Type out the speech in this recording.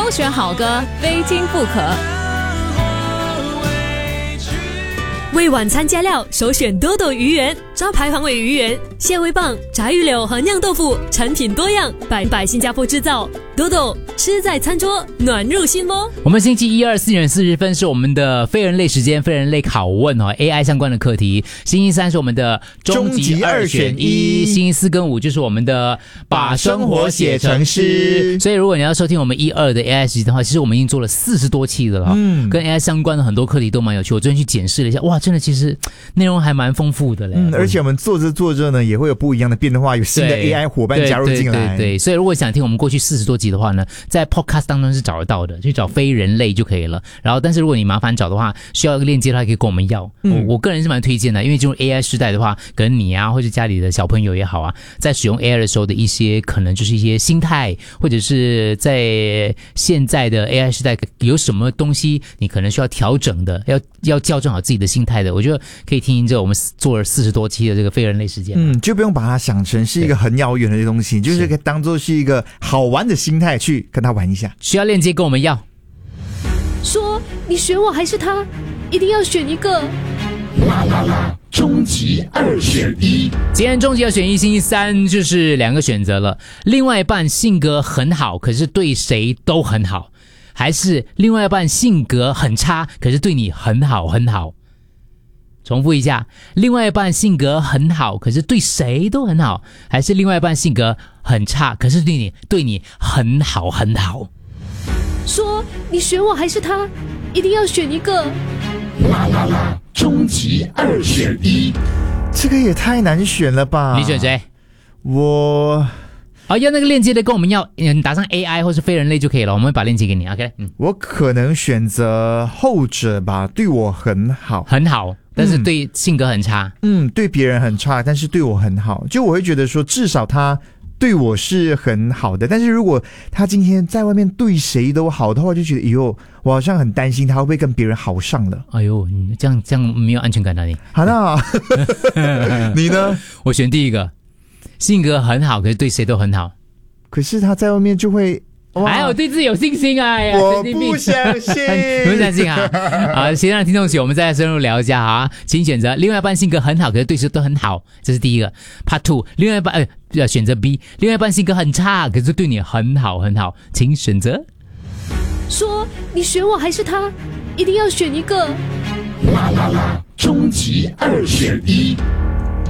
都选好歌，非听不可。 为晚餐加料，首选多多鱼圆，招牌黄尾鱼圆、蟹味棒、炸鱼柳和酿豆腐，产品多样，百新加坡制造。多多吃在餐桌，暖入心窝。 我们星期1、2、4点40分是我们的非人类时间，非人类拷问AI 相关的课题。星期3是我们的终极2选1，星期4跟5就是我们的把生活写成诗。所以如果你要收听我们1、2的 AI 时间的话，其实我们已经做了40多期的了，跟 AI 相关的很多课题都蛮有趣。我昨天去检视了一下，哇，真的其实内容还蛮丰富的嘞。 而且我们做着呢，也会有不一样的变化，有新的 AI 伙伴加入进来。 对，所以如果想听我们过去40多集的话呢，在 Podcast 当中是找得到的，去找非人类就可以了。然后，但是如果你麻烦找的话，需要一个链接的话，可以跟我们要。我个人是蛮推荐的，因为进入 AI 时代的话，可能你啊，或者家里的小朋友也好啊，在使用 AI 的时候的一些可能就是一些心态，或者是在现在的 AI 时代有什么东西你可能需要调整的，要校正好自己的心态的，我觉得可以听着我们做了40多期的这个非人类时间。 就不用把它想成是一个很遥远的东西，就是可以当做是一个好玩的心态去跟他玩一下。 需要链接跟我们要。 说你选我还是他，一定要选一个。 终极2选1。 今天终极2选1，星期3就是2个选择了。另外一半性格很好，可是对谁都很好，还是另外一半性格很差，可是对你很好很好。重复一下，另外一半性格很好，可是对谁都很好，还是另外一半性格很差，可是对你很好很好。 说你选我还是他，一定要选一个。 终极2选1。 这个也太难选了吧？ 你选谁？ 我要那个链接的跟我们要，你打上 AI 或是非人类就可以了，我们会把链接给你。OK， 我可能选择后者吧，对我很好， 很好，但是对性格很差。 对别人很差，但是对我很好。就我会觉得说，至少他对我是很好的。但是如果他今天在外面对谁都好的话，就觉得以后我好像很担心他会不会跟别人好上了。 哎呦，你这样没有安全感啊你。 好那你呢？ 我选第一个。性格很好，可是对谁都很好。 可是他在外面就会， 还有对自己有信心啊！ 我不相信， 不相信啊！好，先让听众席我们再深入聊一下啊，请选择另外一半性格很好，可是对谁都很好，这是第一个。Part 2，另外一半选择 B， 另外一半性格很差，可是对你很好很好，请选择。 说你选我还是他，一定要选一个。 终极2选1。